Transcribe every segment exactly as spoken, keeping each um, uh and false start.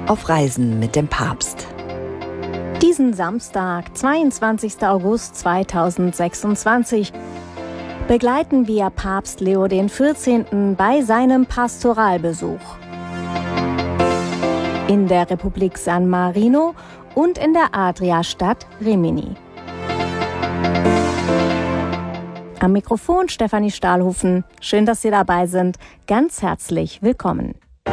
Auf Reisen mit dem Papst. Diesen Samstag, zweiundzwanzigsten August zweitausendsechsundzwanzig, begleiten wir Papst Leo den vierzehnten bei seinem Pastoralbesuch in der Republik San Marino und in der Adria-Stadt Rimini. Am Mikrofon Stefanie Stahlhofen. Schön, dass Sie dabei sind. Ganz herzlich willkommen.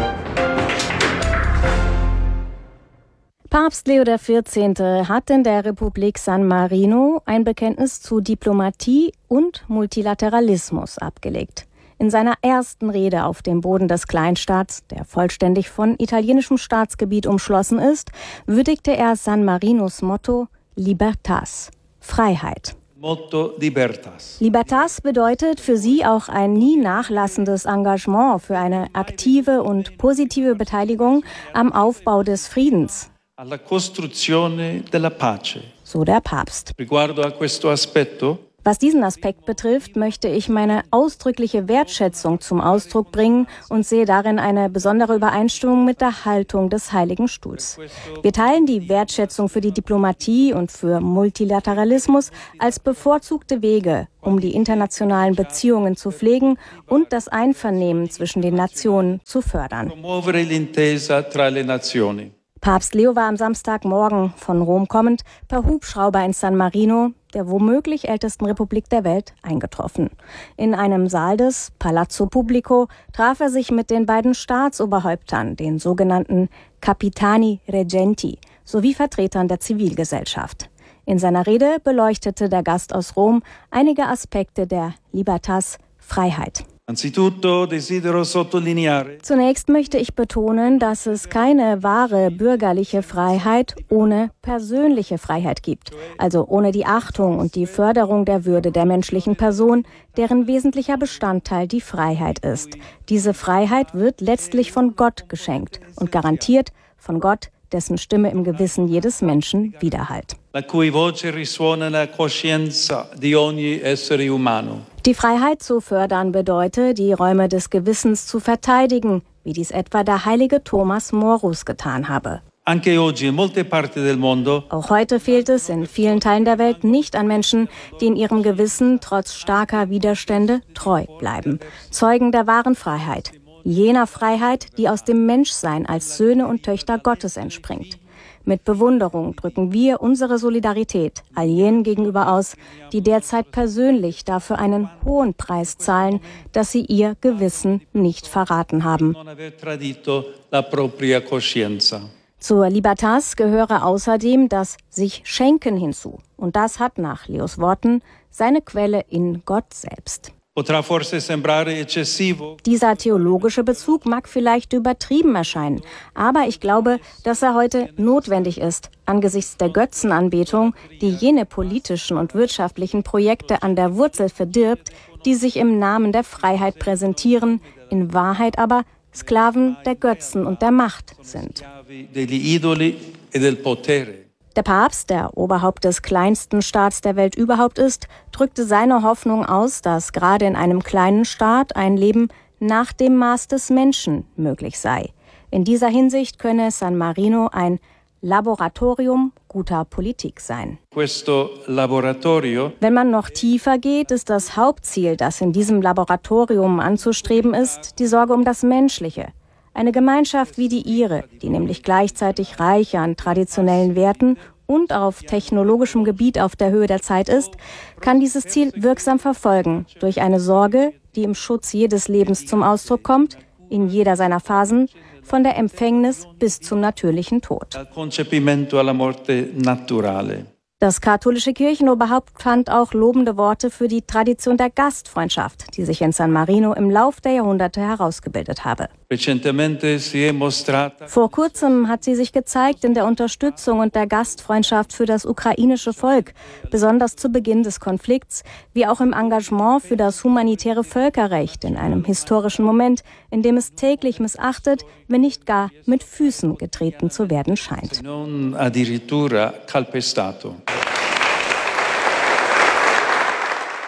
Papst Leo der vierzehnte hat in der Republik San Marino ein Bekenntnis zu Diplomatie und Multilateralismus abgelegt. In seiner ersten Rede auf dem Boden des Kleinstaats, der vollständig von italienischem Staatsgebiet umschlossen ist, würdigte er San Marinos Motto Libertas, Freiheit. Motto Libertas. Libertas bedeutet für sie auch ein nie nachlassendes Engagement für eine aktive und positive Beteiligung am Aufbau des Friedens. Alla costruzione della pace. So der Papst. Riguardo a questo aspetto, Was diesen Aspekt betrifft, möchte ich meine ausdrückliche Wertschätzung zum Ausdruck bringen und sehe darin eine besondere Übereinstimmung mit der Haltung des Heiligen Stuhls. Wir teilen die Wertschätzung für die Diplomatie und für Multilateralismus als bevorzugte Wege, um die internationalen Beziehungen zu pflegen und das Einvernehmen zwischen den Nationen zu fördern. promuovere l'intesa tra le nazioni. Papst Leo war am Samstagmorgen von Rom kommend per Hubschrauber in San Marino, der womöglich ältesten Republik der Welt, eingetroffen. In einem Saal des Palazzo Pubblico traf er sich mit den beiden Staatsoberhäuptern, den sogenannten Capitani Reggenti, sowie Vertretern der Zivilgesellschaft. In seiner Rede beleuchtete der Gast aus Rom einige Aspekte der Libertas, Freiheit. Anzitutto desidero sottolineare Zunächst möchte ich betonen, dass es keine wahre bürgerliche Freiheit ohne persönliche Freiheit gibt, also ohne die Achtung und die Förderung der Würde der menschlichen Person, deren wesentlicher Bestandteil die Freiheit ist. Diese Freiheit wird letztlich von Gott geschenkt und garantiert von Gott, dessen Stimme im Gewissen jedes Menschen widerhallt. la cui voce risuona nella coscienza di ogni essere umano. Die Freiheit zu fördern bedeutet, die Räume des Gewissens zu verteidigen, wie dies etwa der heilige Thomas Morus getan habe. Anche oggi in molte parti del mondo Auch heute fehlt es in vielen Teilen der Welt nicht an Menschen, die in ihrem Gewissen trotz starker Widerstände treu bleiben. Zeugen der wahren Freiheit. Jener Freiheit, die aus dem Menschsein als Söhne und Töchter Gottes entspringt. Mit Bewunderung drücken wir unsere Solidarität all jenen gegenüber aus, die derzeit persönlich dafür einen hohen Preis zahlen, dass sie ihr Gewissen nicht verraten haben. non aver tradito la propria coscienza. Zur Libertas gehöre außerdem das sich Schenken hinzu. Und das hat nach Leos Worten seine Quelle in Gott selbst. Potrà forse sembrare eccessivo, Dieser theologische Bezug mag vielleicht übertrieben erscheinen, aber ich glaube, dass er heute notwendig ist, angesichts der Götzenanbetung, die jene politischen und wirtschaftlichen Projekte an der Wurzel verdirbt, die sich im Namen der Freiheit präsentieren, in Wahrheit aber Sklaven der Götzen und der Macht sind. schiavi degli idoli e del potere. Der Papst, der Oberhaupt des kleinsten Staats der Welt überhaupt ist, drückte seine Hoffnung aus, dass gerade in einem kleinen Staat ein Leben nach dem Maß des Menschen möglich sei. In dieser Hinsicht könne San Marino ein Laboratorium guter Politik sein. Questo laboratorio Wenn man noch tiefer geht, ist das Hauptziel, das in diesem Laboratorium anzustreben ist, die Sorge um das Menschliche. Eine Gemeinschaft wie die ihre, die nämlich gleichzeitig reich an traditionellen Werten und auf technologischem Gebiet auf der Höhe der Zeit ist, kann dieses Ziel wirksam verfolgen durch eine Sorge, die im Schutz jedes Lebens zum Ausdruck kommt, in jeder seiner Phasen, von der Empfängnis bis zum natürlichen Tod. dal concepimento alla morte naturale. Das katholische Kirchenoberhaupt fand auch lobende Worte für die Tradition der Gastfreundschaft, die sich in San Marino im Lauf der Jahrhunderte herausgebildet habe. Recentemente si è mostrata Vor kurzem hat sie sich gezeigt in der Unterstützung und der Gastfreundschaft für das ukrainische Volk, besonders zu Beginn des Konflikts, wie auch im Engagement für das humanitäre Völkerrecht in einem historischen Moment, in dem es täglich missachtet, wenn nicht gar mit Füßen getreten zu werden scheint. non addirittura calpestato.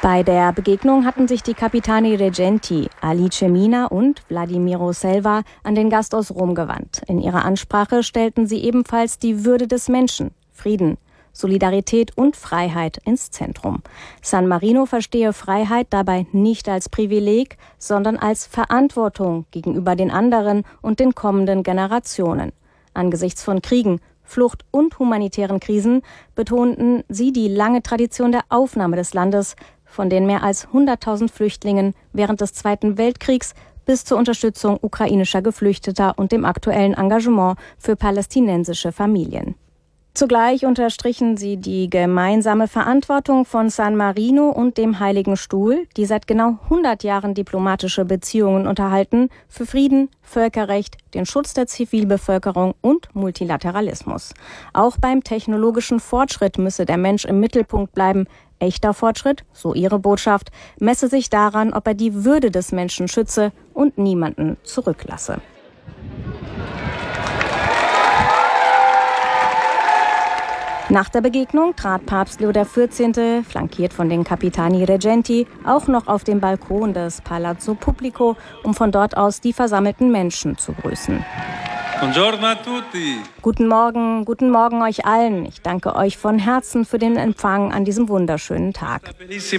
Bei der Begegnung hatten sich die Capitani Reggenti Alice Mina und Vladimiro Selva an den Gast aus Rom gewandt. In ihrer Ansprache stellten sie ebenfalls die Würde des Menschen, Frieden, Solidarität und Freiheit ins Zentrum. San Marino verstehe Freiheit dabei nicht als Privileg, sondern als Verantwortung gegenüber den anderen und den kommenden Generationen. Angesichts von Kriegen, Flucht und humanitären Krisen betonten sie die lange Tradition der Aufnahme des Landes, von den mehr als hunderttausend Flüchtlingen während des Zweiten Weltkriegs bis zur Unterstützung ukrainischer Geflüchteter und dem aktuellen Engagement für palästinensische Familien. Zugleich unterstrichen sie die gemeinsame Verantwortung von San Marino und dem Heiligen Stuhl, die seit genau hundert Jahren diplomatische Beziehungen unterhalten, für Frieden, Völkerrecht, den Schutz der Zivilbevölkerung und Multilateralismus. Auch beim technologischen Fortschritt müsse der Mensch im Mittelpunkt bleiben. Echter Fortschritt, so ihre Botschaft, messe sich daran, ob er die Würde des Menschen schütze und niemanden zurücklasse. Nach der Begegnung trat Papst Leo der vierzehnte, flankiert von den Capitani Reggenti, auch noch auf den Balkon des Palazzo Pubblico, um von dort aus die versammelten Menschen zu grüßen. Buongiorno a tutti. Guten Morgen, guten Morgen euch allen. Ich danke euch von Herzen für den Empfang an diesem wunderschönen Tag.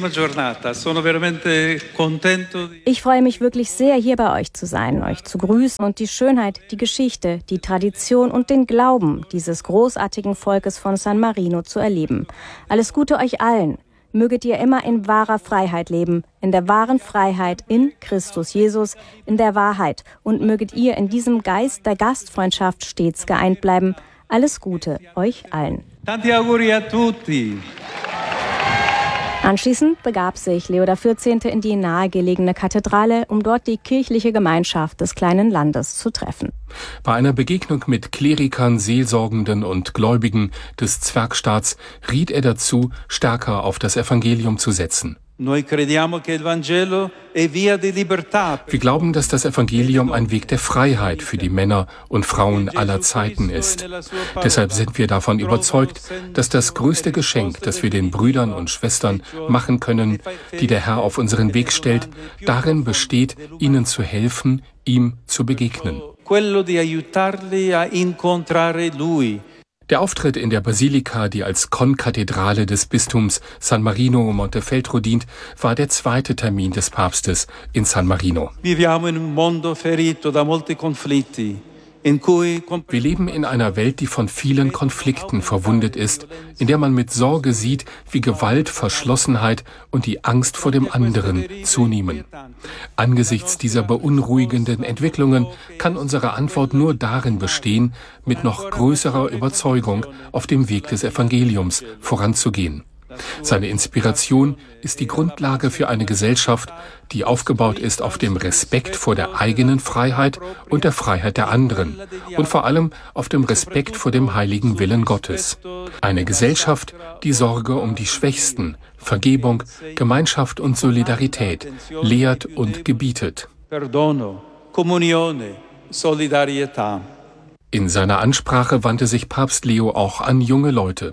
Ich freue mich wirklich sehr, hier bei euch zu sein, euch zu grüßen und die Schönheit, die Geschichte, die Tradition und den Glauben dieses großartigen Volkes von San Marino zu erleben. Alles Gute euch allen. Möget ihr immer in wahrer Freiheit leben, in der wahren Freiheit in Christus Jesus, in der Wahrheit. Und möget ihr in diesem Geist der Gastfreundschaft stets geeint bleiben. Alles Gute euch allen. Tanti auguri a tutti. Anschließend begab sich Leo der vierzehnte in die nahegelegene Kathedrale, um dort die kirchliche Gemeinschaft des kleinen Landes zu treffen. Bei einer Begegnung mit Klerikern, Seelsorgenden und Gläubigen des Zwergstaats riet er dazu, stärker auf das Evangelium zu setzen. Wir glauben, dass das Evangelium ein Weg der Freiheit für die Männer und Frauen aller Zeiten ist. Deshalb sind wir davon überzeugt, dass das größte Geschenk, das wir den Brüdern und Schwestern machen können, die der Herr auf unseren Weg stellt, darin besteht, ihnen zu helfen, ihm zu begegnen. Der Auftritt in der Basilika, die als Konkathedrale des Bistums San Marino Montefeltro dient, war der zweite Termin des Papstes in San Marino. Wir leben in einer Welt, die von vielen Konflikten verwundet ist, in der man mit Sorge sieht, wie Gewalt, Verschlossenheit und die Angst vor dem anderen zunehmen. Angesichts dieser beunruhigenden Entwicklungen kann unsere Antwort nur darin bestehen, mit noch größerer Überzeugung auf dem Weg des Evangeliums voranzugehen. Seine Inspiration ist die Grundlage für eine Gesellschaft, die aufgebaut ist auf dem Respekt vor der eigenen Freiheit und der Freiheit der anderen und vor allem auf dem Respekt vor dem heiligen Willen Gottes. Eine Gesellschaft, die Sorge um die Schwächsten, Vergebung, Gemeinschaft und Solidarität lehrt und gebietet. In seiner Ansprache wandte sich Papst Leo auch an junge Leute.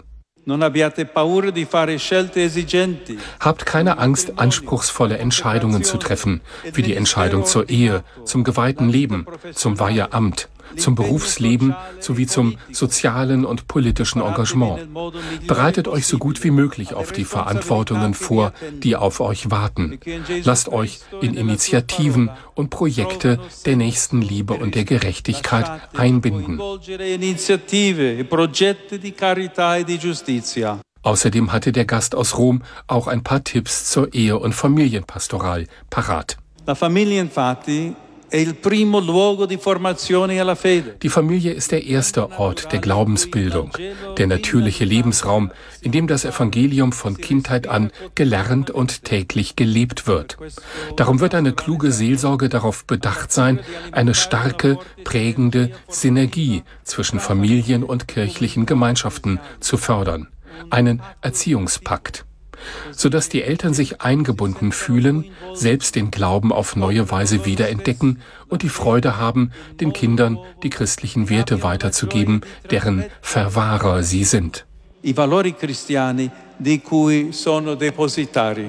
Habt keine Angst, anspruchsvolle Entscheidungen zu treffen, wie die Entscheidung zur Ehe, zum geweihten Leben, zum Weiheamt, zum Berufsleben sowie zum sozialen und politischen Engagement. Bereitet euch so gut wie möglich auf die Verantwortungen vor, die auf euch warten. Lasst euch in Initiativen und Projekte der Nächstenliebe und der Gerechtigkeit einbinden. Außerdem hatte der Gast aus Rom auch ein paar Tipps zur Ehe- und Familienpastoral parat. Die Familie ist der erste Ort der Glaubensbildung, der natürliche Lebensraum, in dem das Evangelium von Kindheit an gelernt und täglich gelebt wird. Darum wird eine kluge Seelsorge darauf bedacht sein, eine starke, prägende Synergie zwischen Familien und kirchlichen Gemeinschaften zu fördern, einen Erziehungspakt, sodass die Eltern sich eingebunden fühlen, selbst den Glauben auf neue Weise wiederentdecken und die Freude haben, den Kindern die christlichen Werte weiterzugeben, deren Verwahrer sie sind.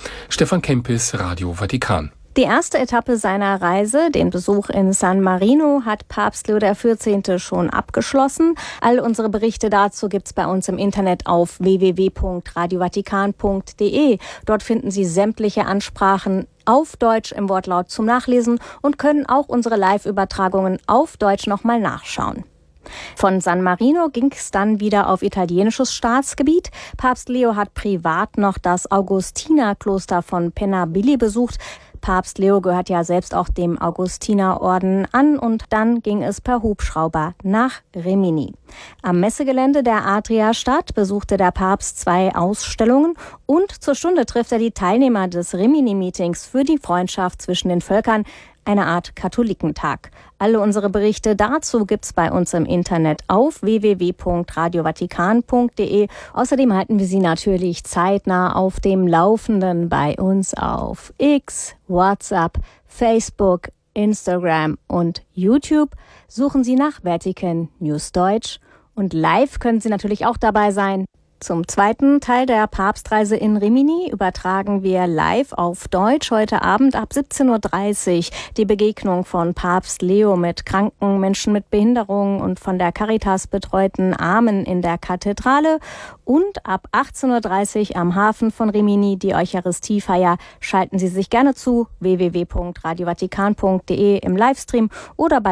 Stefan Kempis, Radio Vatikan. Die erste Etappe seiner Reise, den Besuch in San Marino, hat Papst Leo der vierzehnte schon abgeschlossen. All unsere Berichte dazu gibt's bei uns im Internet auf w w w punkt radio vatikan punkt d e. Dort finden Sie sämtliche Ansprachen auf Deutsch im Wortlaut zum Nachlesen und können auch unsere Live-Übertragungen auf Deutsch nochmal nachschauen. Von San Marino ging es dann wieder auf italienisches Staatsgebiet. Papst Leo hat privat noch das Augustinerkloster von Penabilli besucht. Papst Leo gehört ja selbst auch dem Augustinerorden an und dann ging es per Hubschrauber nach Rimini. Am Messegelände der Adria-Stadt besuchte der Papst zwei Ausstellungen und zur Stunde trifft er die Teilnehmer des Rimini-Meetings für die Freundschaft zwischen den Völkern, eine Art Katholikentag. Alle unsere Berichte dazu gibt's bei uns im Internet auf w w w punkt radio vatikan punkt d e. Außerdem halten wir Sie natürlich zeitnah auf dem Laufenden bei uns auf X, WhatsApp, Facebook, Instagram und YouTube. Suchen Sie nach Vatikan News Deutsch und live können Sie natürlich auch dabei sein. Zum zweiten Teil der Papstreise in Rimini übertragen wir live auf Deutsch heute Abend ab siebzehn Uhr dreißig die Begegnung von Papst Leo mit kranken Menschen mit Behinderung und von der Caritas betreuten Armen in der Kathedrale und ab achtzehn Uhr dreißig am Hafen von Rimini die Eucharistiefeier. Schalten Sie sich gerne zu w w w punkt radio vatikan punkt d e im Livestream oder bei